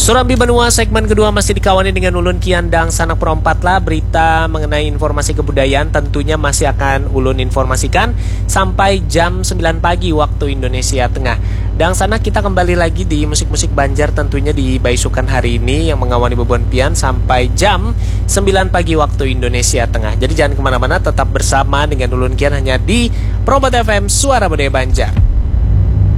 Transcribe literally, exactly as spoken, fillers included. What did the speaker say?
Surambi Benua segmen kedua masih dikawani dengan Ulun Kian dan Sanak Perempat lah. Berita mengenai informasi kebudayaan tentunya masih akan Ulun informasikan sampai jam sembilan pagi waktu Indonesia Tengah. Dan sana kita kembali lagi di musik-musik Banjar tentunya di Baisukan hari ini yang mengawani Bebuan Pian sampai jam sembilan pagi waktu Indonesia Tengah. Jadi jangan kemana-mana, tetap bersama dengan Ulun Kian hanya di Perempat F M Suara Budaya Banjar.